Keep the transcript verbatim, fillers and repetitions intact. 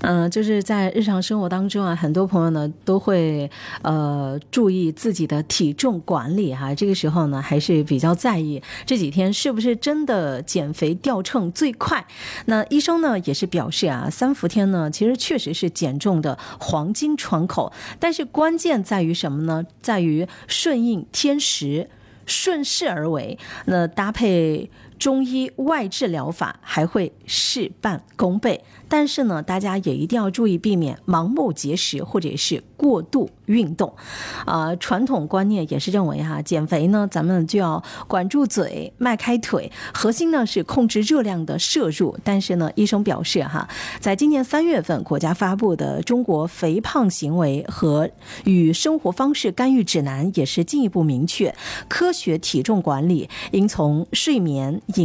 嗯、呃，就是在日常生活当中啊，很多朋友呢都会呃注意自己的体重管理哈、啊，这个时候呢还是比较在意这几天是不是真的减肥掉秤最快。那医生呢也是表示啊，三伏天呢其实确实是减重的黄金窗口，但是关键在于什么呢？在于顺应天时，顺势而为，那搭配中医外治疗法还会事半功倍。但是呢，大家也一定要注意避免盲目节食或者是过度运动。啊、呃，传统观念也是认为哈、啊，减肥呢，咱们就要管住嘴，迈开腿，核心呢是控制热量的摄入。但是呢，医生表示哈，在今年三月份国家发布的《中国肥胖行为和与生活方式干预指南》也是进一步明确，科学体重管理应从睡眠、饮